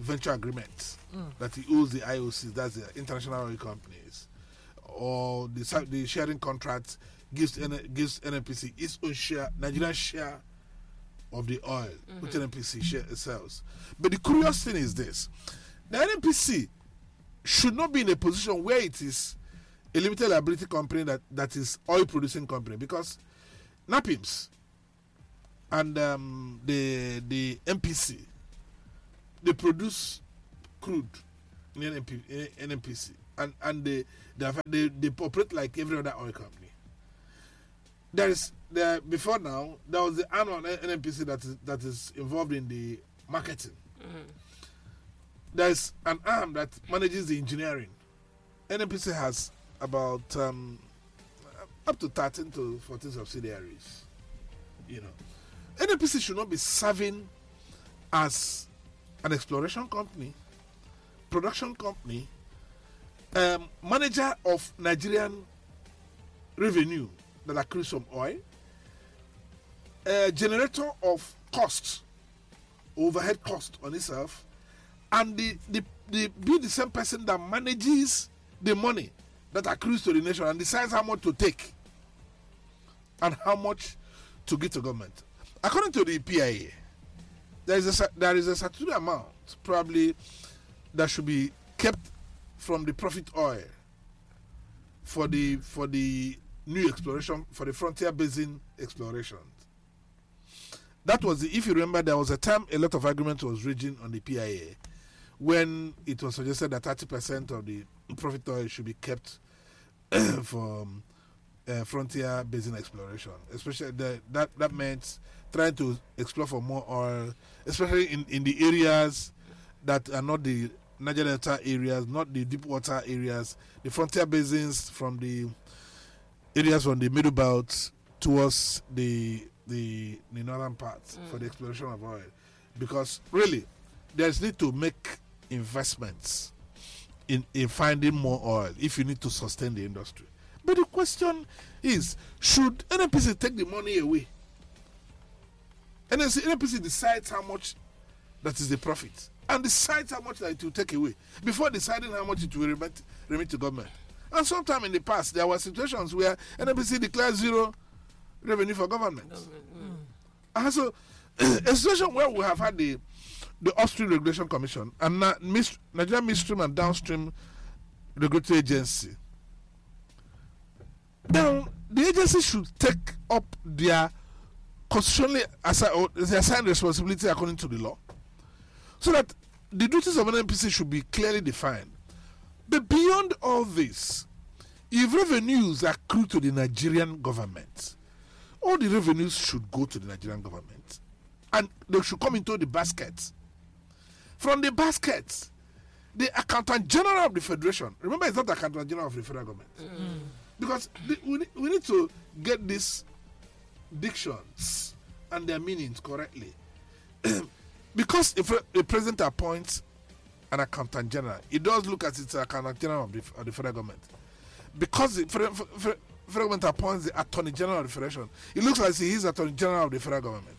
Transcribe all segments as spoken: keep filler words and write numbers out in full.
venture agreement mm. that he owes the I O Cs, that's the international oil companies, or the the sharing contract gives N- gives N N P C its own share, Nigerian share of the oil, mm-hmm. which N N P C share, sells. But the curious thing is this: the N N P C should not be in a position where it is a limited liability company that, that is oil producing company, because NAPIMS and um, the the N P C, they produce crude in N N P C, and and they they, they they operate like every other oil company. There is there before now there was the arm of N N P C that is that is involved in the marketing. Mm-hmm. There is an arm that manages the engineering. N N P C has about um, up to thirteen to fourteen subsidiaries. You know, N N P C should not be serving as an exploration company, production company, um, manager of Nigerian revenue that accrues from oil, a generator of costs, overhead cost on itself, and the, the, the be the same person that manages the money that accrues to the nation and decides how much to take and how much to give to government. According to the P I A, there is a there is a certain amount probably that should be kept from the profit oil for the for the new exploration, for the frontier basin explorations. That was the, if you remember, there was a time a lot of argument was raging on the P I A when it was suggested that thirty percent of the profit oil should be kept for um, uh, frontier basin exploration. Especially the, that that meant trying to explore for more oil, especially in, in the areas that are not the Niger Delta areas, not the deep water areas, the frontier basins from the areas from the middle belt towards the the, the northern parts mm. for the exploration of oil. Because really, there's need to make investments in, in finding more oil if you need to sustain the industry. But the question is, should N N P C take the money away? And then N N P C decides how much that is the profit and decides how much that it will take away before deciding how much it will remit, remit to government. And sometime in the past, there were situations where N N P C declared zero revenue for government. Mm. And so, a situation where we have had the the Upstream Regulation Commission and na- Mist- Nigerian Midstream and Downstream Regulatory Agency, now the agency should take up their constitutionally assi- or their assigned responsibility according to the law, so that the duties of N N P C should be clearly defined. But beyond all this, if revenues accrue to the Nigerian government, all the revenues should go to the Nigerian government, and they should come into the basket. From the basket, the Accountant General of the Federation, remember it's not the Accountant General of the federal government, mm. because the, we, we need to get these dictions and their meanings correctly. Because if the president appoints an Accountant General, it does look at it as Accountant General of the, of the federal government. Because the federal, federal government appoints the Attorney General of the Federation, it looks like he is Attorney General of the federal government.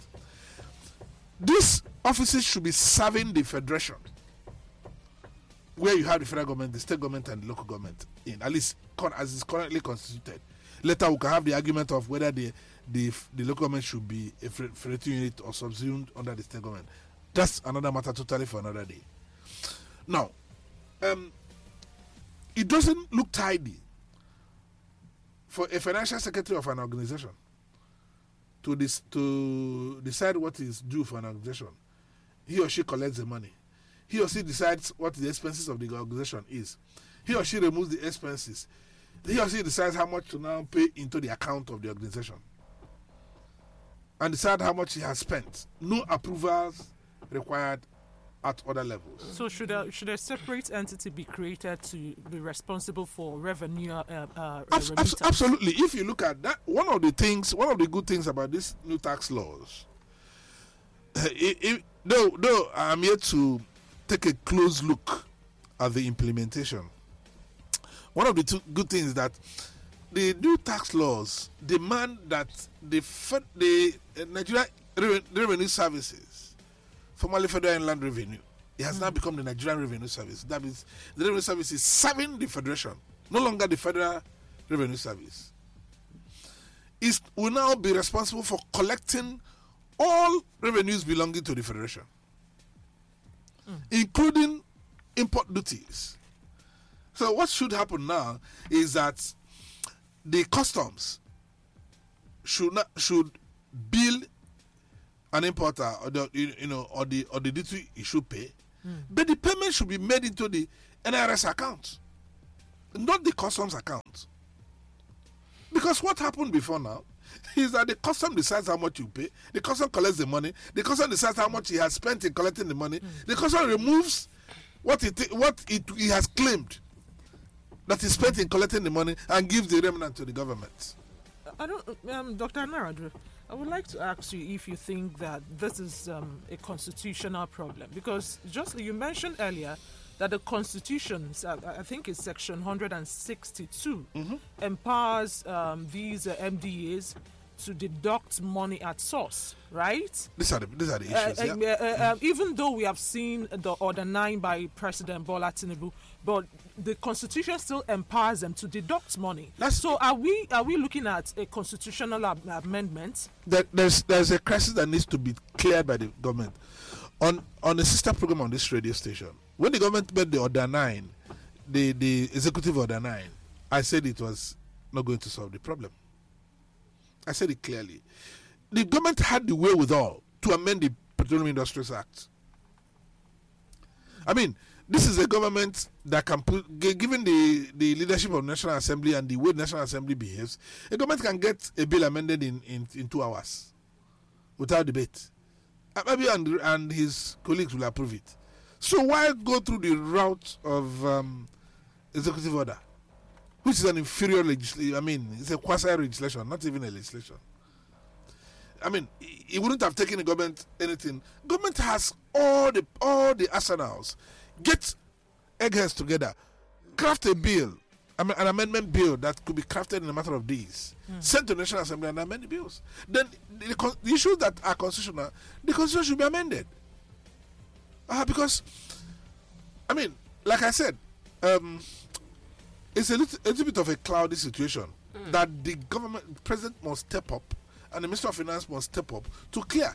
These offices should be serving the federation, where you have the federal government, the state government, and the local government in, at least as is currently constituted. Later, we can have the argument of whether the the, the local government should be a federating unit or subsumed under the state government. That's another matter totally for another day. Now, um, it doesn't look tidy for a financial secretary of an organization to this to decide what is due for an organization. He or she collects the money. He or she decides what the expenses of the organization is. He or she removes the expenses. He or she decides how much to now pay into the account of the organization and decide how much he has spent. No approvals required at other levels. So should a should a separate entity be created to be responsible for revenue? Uh, uh, Abs- abs- absolutely. If you look at that, one of the things, one of the good things about these new tax laws, it, it, though, though I'm here to take a close look at the implementation. One of the two good things that the new tax laws demand that the the uh, Nigeria Revenue Services, formerly Federal Inland Revenue, It has mm. now become the Nigerian Revenue Service. That means the Revenue Service is serving the Federation, no longer the Federal Revenue Service. It will now be responsible for collecting all revenues belonging to the Federation, mm. including import duties. So what should happen now is that the customs should not, should bill an importer or the you know or the or the duty he should pay, mm. but the payment should be made into the N I R S account, not the customs account. Because what happened before now is that the custom decides how much you pay, the custom collects the money, the custom decides how much he has spent in collecting the money, mm. the custom removes what it what it he has claimed that he spent in collecting the money and gives the remnant to the government. I don't, um, Doctor Naradru, I would like to ask you if you think that this is um, a constitutional problem, because just you mentioned earlier that the Constitution, uh, I think it's Section one hundred sixty-two, mm-hmm. empowers um, these uh, M D As to deduct money at source, right? These are the, these are the issues, uh, yeah. uh, uh, um, even though we have seen the Order nine by President Bola Tinubu, but the Constitution still empowers them to deduct money. That's so are we are we looking at a constitutional ab- amendment? There, there's there's a crisis that needs to be cleared by the government. On on a sister program on this radio station, when the government made the Order nine, the, the executive Order nine, I said it was not going to solve the problem. I said it clearly. The government had the wherewithal to amend the Petroleum Industries Act. I mean, this is a government that can put, given the, the leadership of National Assembly and the way the National Assembly behaves, a government can get a bill amended in, in, in two hours without debate. Uh, maybe and, and his colleagues will approve it. So why go through the route of um, executive order, which is an inferior legislation? I mean, it's a quasi-legislation, not even a legislation. I mean, it wouldn't have taken the government anything. Government has all the all the arsenals. Get eggheads together, craft a bill, an amendment bill that could be crafted in a matter of days, mm. sent to the National Assembly and amend the bills. Then the, the issues that are constitutional, the constitution should be amended. Uh, because, I mean, like I said, um, it's a little, a little bit of a cloudy situation mm. that the government, president must step up and the Minister of Finance must step up to clear.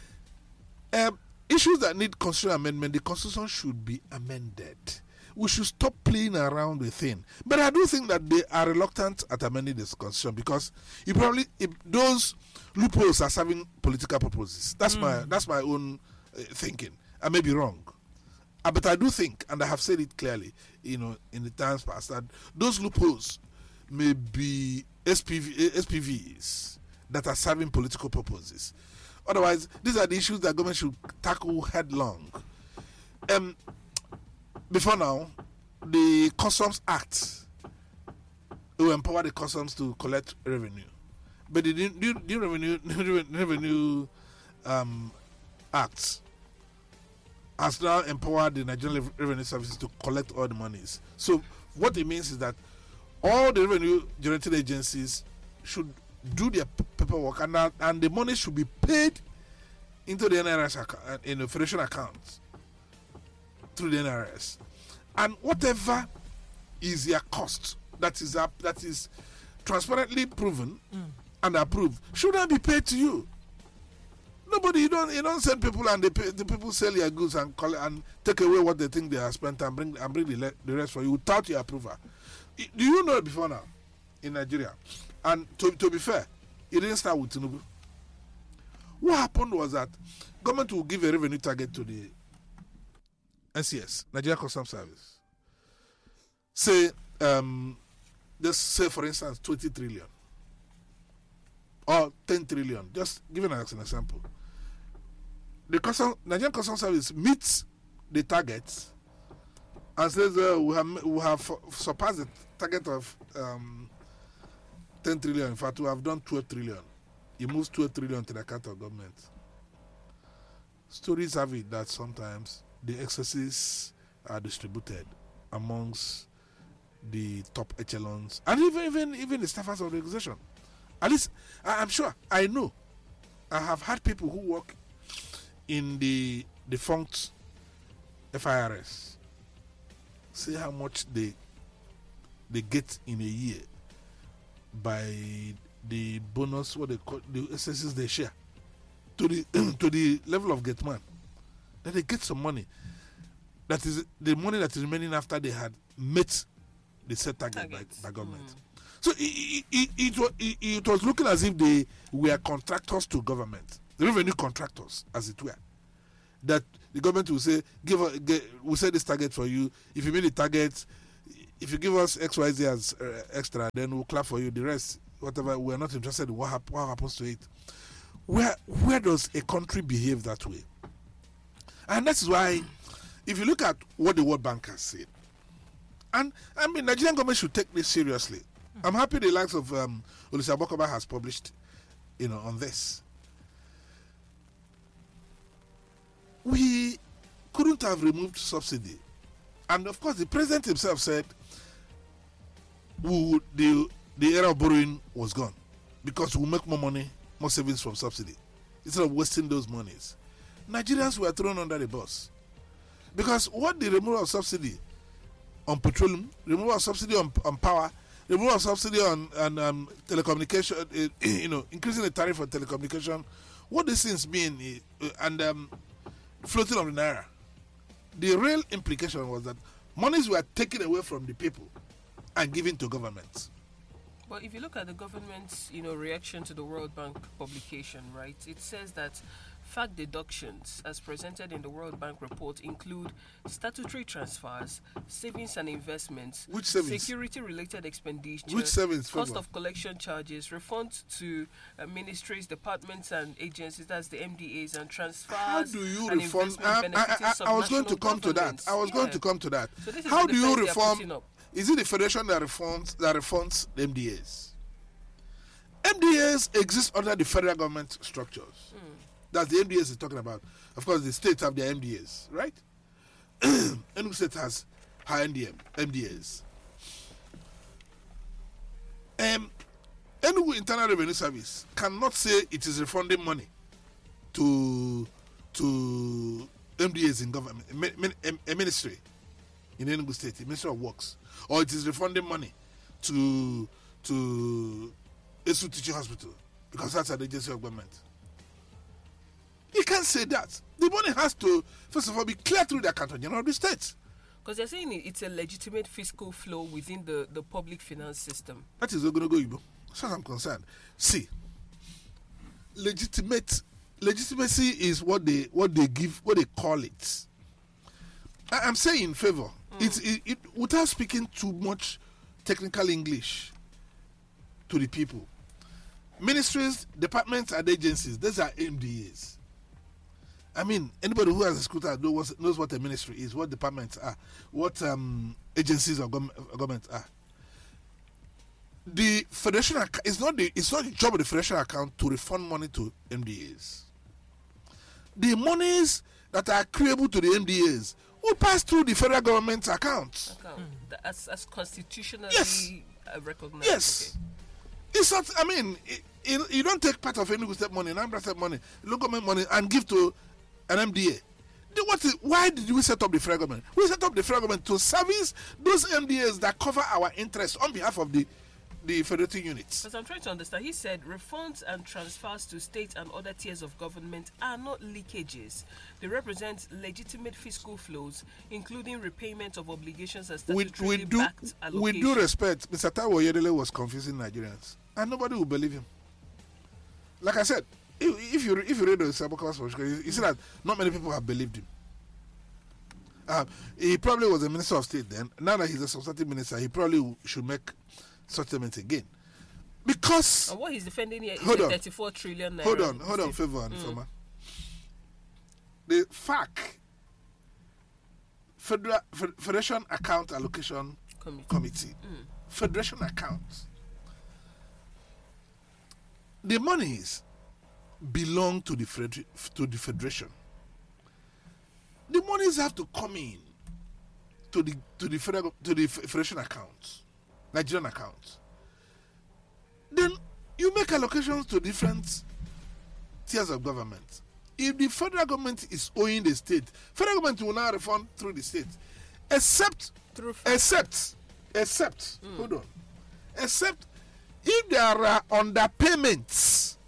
Um, issues that need constitutional amendment, the constitution should be amended. We should stop playing around with it. But I do think that they are reluctant at amending this constitution because you probably if those loopholes are serving political purposes. That's mm. my that's my own uh, thinking. I may be wrong, uh, but I do think, and I have said it clearly, you know, in the times past, that those loopholes may be S P V, S P Vs that are serving political purposes. Otherwise, these are the issues that government should tackle headlong. Um, before now, the Customs Act will empower the customs to collect revenue, but the new, new, new revenue new revenue um, Act has now empowered the Nigerian Revenue Services to collect all the monies. So what it means is that all the revenue generating agencies should do their p- paperwork and that, and the money should be paid into the N I R S account, in the federation accounts through the N I R S, and whatever is their cost that is up, that is transparently proven mm. and approved should not be paid to you. Nobody, you don't, you don't send people and they pay, the people sell your goods and collect, and take away what they think they have spent and bring and bring the, le- the rest for you without your approval. I, do you know before now in Nigeria? And to, to be fair, it didn't start with Tinubu. What happened was that government will give a revenue target to the N C S, Nigeria Customs Service. Say, um, just say for instance, twenty trillion or ten trillion. Just giving us an example. The custom, Nigerian Customs Service meets the targets and says uh, we have we have surpassed the target of um, ten trillion. In fact, we have done twelve trillion. It moves twelve trillion to the account of government. Stories have it that sometimes the excesses are distributed amongst the top echelons and even even even the staffers of the organization. At least I, I'm sure I know. I have had people who work in the defunct F I R S. See how much they they get in a year by the bonus, what they call the S S S they share to the to the level of Gateman. Then they get some money. That is the money that is remaining after they had met the set target by, by government. Mm. So it, it, it, was, it, it was looking as if they were contractors to government, the revenue contractors, as it were. That the government will say, "Give us, get, we'll set this target for you. If you meet the target, if you give us X, Y, Z as uh, extra, then we'll clap for you. The rest, whatever, we're not interested in what, hap- what happens to it." Where where does a country behave that way? And that is why, if you look at what the World Bank has said, and I mean, Nigerian government should take this seriously. I'm happy the likes of um, Olisa Bokoba has published, you know, on this. We couldn't have removed subsidy, and of course, the president himself said, "We would, the the era of borrowing was gone because we'll make more money, more savings from subsidy instead of wasting those monies." Nigerians were thrown under the bus because what the removal of subsidy on petroleum, removal of subsidy on, on power, removal of subsidy on, on um, telecommunication, uh, you know, increasing the tariff for telecommunication, what these things mean, uh, and um, floating of the naira. The real implication was that monies were taken away from the people and given to governments. But if you look at the government's, you know, reaction to the World Bank publication, right, it says that fact deductions, as presented in the World Bank report, include statutory transfers, savings and investments, Which savings? security-related expenditure, Which savings, cost favor? of collection charges, refunds to uh, ministries, departments, and agencies, that's the M D As, and transfers. How do you and reform? investment I, I, benefiting I, I was going to subnational come to that. governments. I was Yeah. going to come to that. So this is How the do you defense they are reform? putting up. Is it the federation that reforms that reforms the M D As? M D As exist under the federal government structures. Mm. That's the M D As is talking about. Of course, the states have their M D As, right? Enugu State has her M D M, M D As. Um, Enugu Internal Revenue Service cannot say it is refunding money to to M D As in government, a ministry in Enugu State, the Ministry of Works, or it is refunding money to to Esu Teaching Hospital because that's an agency of government. You can't say that. The money has to, first of all, be clear through the account general of the state. Because they're saying it's a legitimate fiscal flow within the, the public finance system. That is Ogonogo Igbo. As far as I'm concerned. See, legitimate legitimacy is what they what they give, what they call it. I, I'm saying in favor. Mm. It's it, it without speaking too much technical English to the people. Ministries, departments, and agencies, these are M D As. I mean, anybody who has a scooter knows, knows what a ministry is, what departments are, what um, agencies of government are. The federation account, it's not the it's not the job of the federation account to refund money to M D As. The monies that are accruable to the M D As will pass through the federal government's accounts. Account. Mm. As, as constitutionally yes. recognized. Yes. Okay. It's not, I mean, it, it, you don't take part of Enugu State money, Anambra State money, local government money, and give to an M D A. The, what is, why did we set up the federal government? We set up the federal government to service those M D As that cover our interests on behalf of the the federating units. Because I'm trying to understand, he said refunds and transfers to state and other tiers of government are not leakages. They represent legitimate fiscal flows, including repayment of obligations and statutorily we, we do, backed allocations. With due respect, Mister Taiwo Oyedele was confusing Nigerians, and nobody will believe him. Like I said, if, if you if you read the Saboka's you, you see that not many people have believed him. Um, he probably was a minister of state then. Now that he's a substantive minister, he probably should make such statements again. Because and what he's defending here is hold on, thirty-four trillion naira. Hold on, hold on, Favor and mm. Former. The F A C, Federal Federation Account Allocation Committee, Committee. Mm. Federation accounts. The monies belong to the feder- to the federation. The monies have to come in to the to the federal to the federation accounts, Nigerian accounts. Then you make allocations to different tiers of government. if the federal government is owing the state, federal government will now refund through the state, except, Through except, except, mm. hold on, except if there are underpayments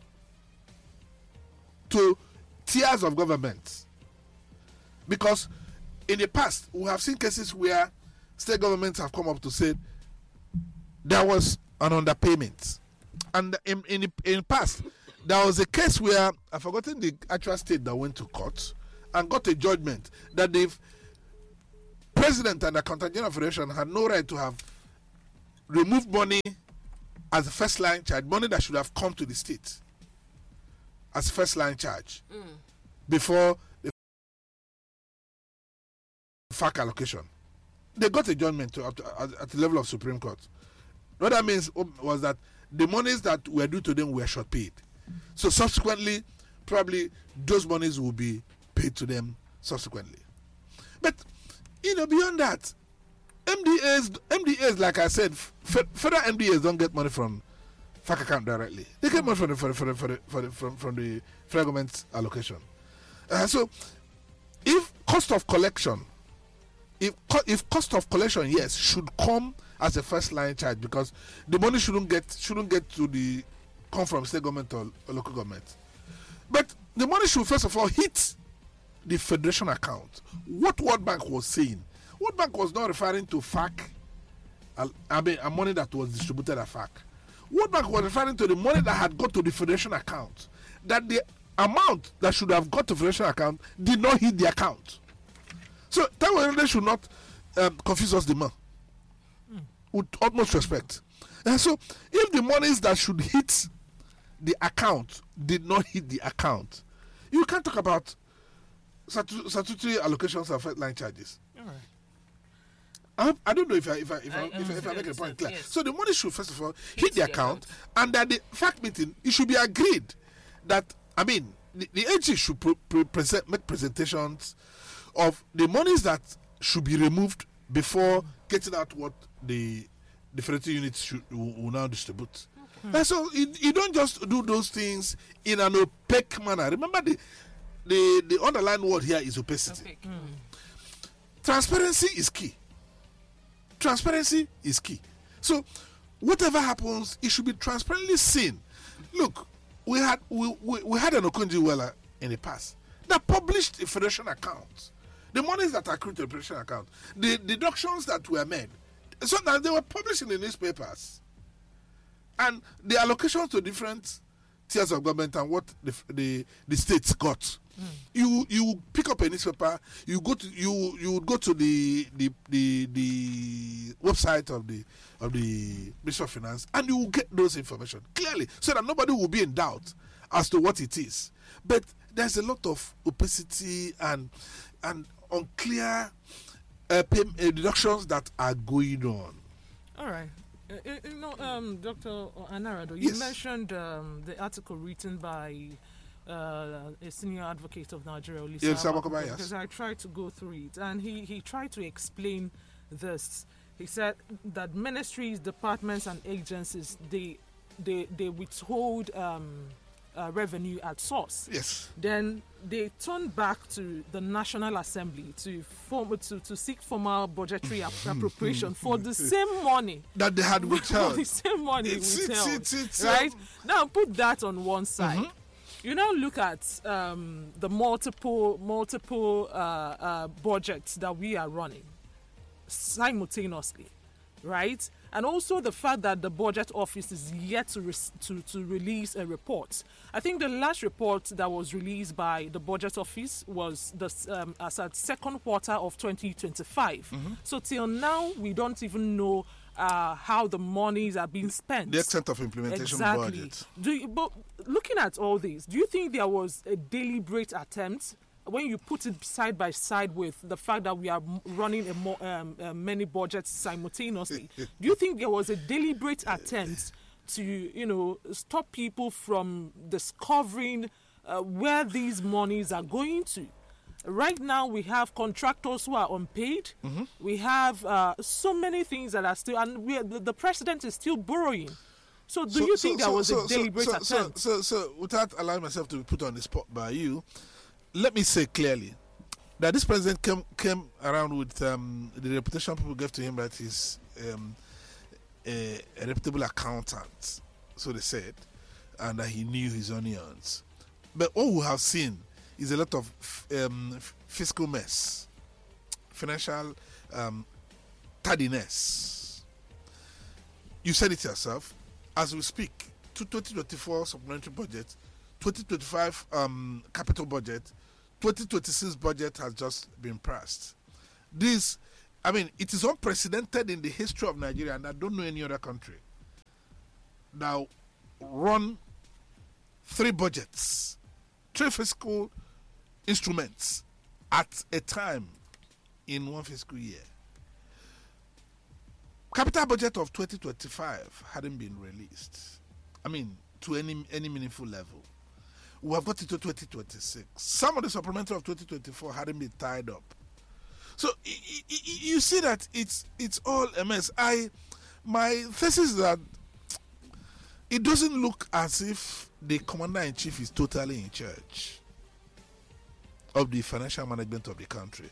to tiers of government. Because in the past, we have seen cases where state governments have come up to say there was an underpayment. And in, in, in the past, there was a case where, I've forgotten the actual state that went to court and got a judgment that the president and the accountant general of the federation had no right to have removed money as a first line charge, money that should have come to the state as first line charge mm. before the F A C allocation. They got a judgment to, up to, at, at the level of Supreme Court. What that means was that the monies that were due to them were short paid. So subsequently, probably those monies will be paid to them subsequently. But, you know, beyond that, M D As, M D As, like I said, f- federal M D As don't get money from F A C account directly. They get money from the, for the, for the, for the, for the, from, from the federal government allocation. Uh, so, if cost of collection, if co- if cost of collection, yes, should come as a first line charge, because the money shouldn't get shouldn't get to the come from state government or, or local government. But the money should first of all hit the federation account. What World Bank was saying, World Bank was not referring to F A C, I mean, a money that was distributed at F A C. World Bank was referring to the money that had got to the federation account. That the amount that should have got to the federation account did not hit the account. So that way they should not um, confuse us the man. Mm. With utmost respect. And so if the monies that should hit the account did not hit the account, you can't talk about statu- statutory allocations of first line charges. All right. I, I don't know if I if I if I, I, if, I, if I make a point clear. Yes. So the money should first of all hit, hit the, the account, account, and that the F A C meeting it should be agreed that I mean the, the agency should pre- pre- present make presentations of the monies that should be removed before getting out what the the federal units should will, will now distribute. Okay. And so you, you don't just do those things in an opaque manner. Remember the the the underlying word here is opacity. Mm. Transparency is key. Transparency is key. So whatever happens, it should be transparently seen. Look, we had we, we, we had an Okonjo-Iweala in the past that published a federation account. The monies that accrued to the federation account, the deductions that were made, so that they were published in the newspapers. And the allocations to different tiers of government and what the the, the states got. Mm. You you pick up a newspaper, you go to you you would go to the the, the the website of the of the Ministry of Finance and you will get those information clearly, so that nobody will be in doubt as to what it is. But there's a lot of opacity and and unclear uh, pay, uh, deductions that are going on. All right. Uh, you know, um, Doctor Anarado, you Yes. mentioned um, the article written by uh, a senior advocate of Nigeria, Olisa Yes, Abakubo, Abakubo, yes. because I tried to go through it, and he, he tried to explain this. He said that ministries, departments, and agencies, they they they withhold um, uh, revenue at source. Yes. Then they turn back to the National Assembly to form to, to seek formal budgetary ap- appropriation for the same money that they had for withheld. the same money It's- it's- withheld, it's- it's, right? um, Now put that on one side. Mhm. You now look at um, the multiple multiple uh, uh, budgets that we are running simultaneously, right? And also the fact that the budget office is yet to, res- to to release a report. I think the last report that was released by the budget office was the um, as at second quarter of twenty twenty-five. Mm-hmm. So till now we don't even know uh, how the monies are being spent. The extent of implementation Exactly. budget. Do you, but looking at all these, do you think there was a deliberate attempt when you put it side by side with the fact that we are m- running a more, um, uh, many budgets simultaneously? Do you think there was a deliberate attempt to, you know, stop people from discovering uh, where these monies are going to? Right now, we have contractors who are unpaid. Mm-hmm. We have uh, so many things that are still, and we are, the, the president is still borrowing. So do you think there was so, a deliberate so, attempt? So, so, so, without allowing myself to be put on the spot by you, let me say clearly that this president came came around with um, the reputation people gave to him that he's um, a, a reputable accountant, so they said, and that he knew his onions. But what we have seen is a lot of um, fiscal mess, financial um, tardiness. You said it yourself. As we speak, to twenty twenty-four supplementary budget, twenty twenty-five um, capital budget, twenty twenty-six budget has just been passed. This, I mean, it is unprecedented in the history of Nigeria, and I don't know any other country now run three budgets, three fiscal instruments at a time in one fiscal year. Capital budget of twenty twenty-five hadn't been released. I mean, to any any meaningful level. We have got it to twenty twenty-six. Some of the supplementary of twenty twenty-four hadn't been tied up. So y- y- you see that it's it's all a mess. I my thesis is that it doesn't look as if the commander-in-chief is totally in charge of the financial management of the country.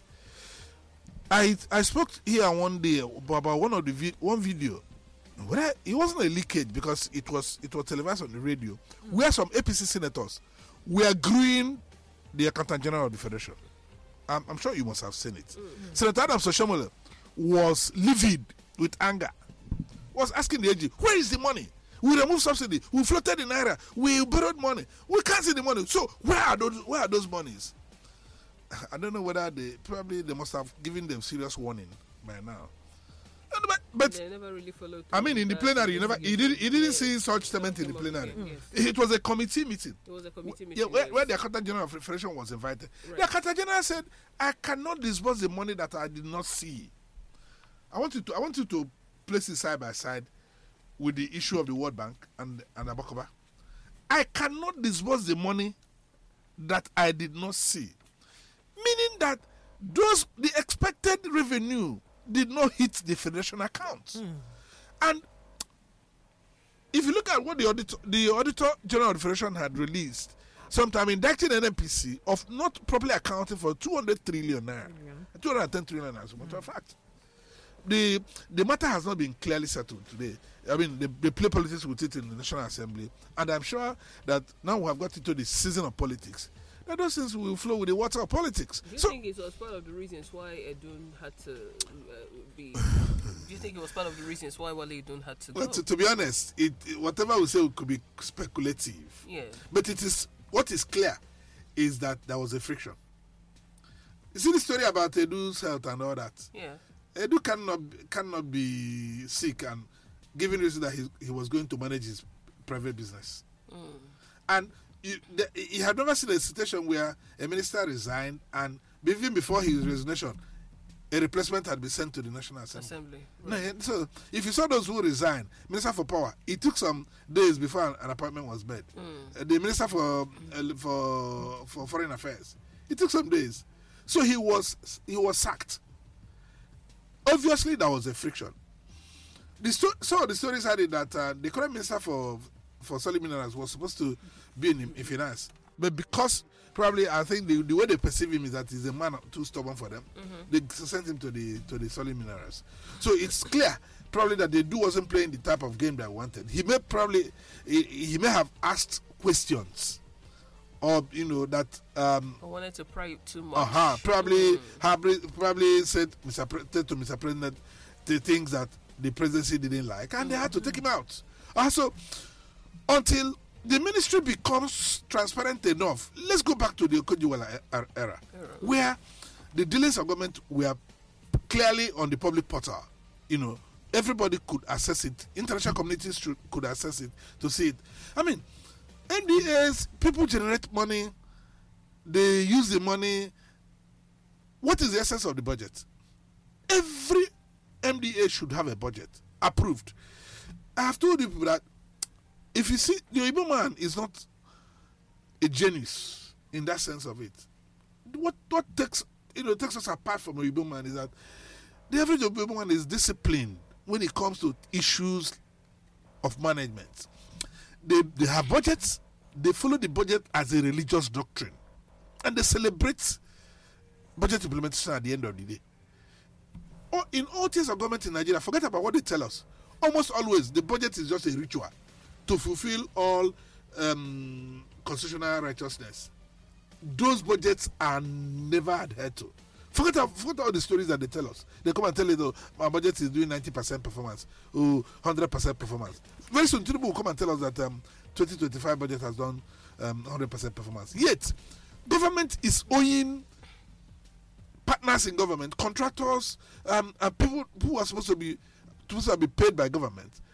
I I spoke here one day about one of the vi- one video. Where it wasn't a leakage because it was it was televised on the radio, mm. where some A P C senators were agreeing the Accountant General of the Federation. I'm, I'm sure you must have seen it. Mm-hmm. Senator Adams Oshiomhole was livid with anger. Was asking the A G, where is the money? We removed subsidy. We floated the naira. We borrowed money. We can't see the money. So where are those? Where are those monies? I don't know whether they probably they must have given them serious warning by now. But, but they never really followed. I mean, in the plenary, you never he didn't he didn't yeah. see such statement in the plenary. Yes. It was a committee meeting. It was a committee w- meeting. Yeah, where, where the Accountant General of the Federation was invited. Right. The Accountant General said, "I cannot disburse the money that I did not see." I want you to I want you to place it side by side with the issue of the World Bank and and Abakoba. I cannot disburse the money that I did not see, meaning that those the expected revenue did not hit the federation accounts. Mm. And if you look at what the auditor, the Auditor General of the Federation had released sometime indicting N N P C of not properly accounting for two hundred trillion naira, mm. two hundred ten trillion naira, as a matter of fact. The the matter has not been clearly settled today. I mean, they, they play politics with it in the National Assembly, and I'm sure that now we have got into the season of politics. That those things will flow with the water of politics. Do you so, think it was part of the reasons why Edun had to uh, be? Do you think it was part of the reasons why Wale Edun had to well, go? To, to be honest, it, it whatever we say could be speculative. Yeah. But it is what is clear is that there was a friction. You see the story about Edu's health and all that. Yeah. Edu cannot cannot be sick and given reason that he he was going to manage his private business, mm. and. You, the, he had never seen a situation where a minister resigned and even before his resignation, a replacement had been sent to the National Assembly. Assembly. Right. No, so if you saw those who resigned, Minister for Power, it took some days before an, an appointment was made. Mm. Uh, the Minister for uh, for for Foreign Affairs, it took some days. So he was he was sacked. Obviously, there was a friction. The sto- some of the stories had it that uh, the current Minister for for solid minerals was supposed to be in, in finance, but because probably I think the, the way they perceive him is that he's a man too stubborn for them. Mm-hmm. They sent him to the to the solid minerals. So it's clear probably that the dude wasn't playing the type of game that I wanted. He may probably he, he may have asked questions, or you know that um, I wanted to pry too much. Uh-huh, probably mm. have, probably said Mister Pre- to Mister President the things that the presidency didn't like, and mm-hmm. they had to take him out. Also. Until the ministry becomes transparent enough, let's go back to the Okojiwala era, era, where the dealings of government were clearly on the public portal. You know, everybody could access it. International communities should, could access it to see it. I mean, N D As, people generate money, they use the money. What is the essence of the budget? Every M D A should have a budget approved. I have told you people that if you see, the Igbo man is not a genius in that sense of it. What what takes you know takes us apart from the Igbo man is that the average Igbo man is disciplined when it comes to issues of management. They, they have budgets, they follow the budget as a religious doctrine, and they celebrate budget implementation at the end of the day. Or in all tiers of government in Nigeria, forget about what they tell us. Almost always, the budget is just a ritual to fulfill all um, constitutional righteousness. Those budgets are never adhered to. Forget, forget all the stories that they tell us. They come and tell you, though, my budget is doing ninety percent performance, or one hundred percent performance. Very soon, people will come and tell us that um, twenty twenty-five budget has done um, one hundred percent performance. Yet, government is owing partners in government, contractors, um, and people who are supposed to be supposed to be paid by government,